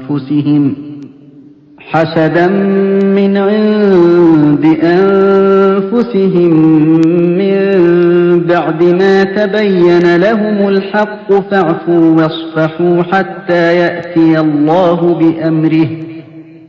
أنفسهم حسدا من عند أنفسهم من بعد ما تبين لهم الحق فاعفوا واصفحوا حتى يأتي الله بأمره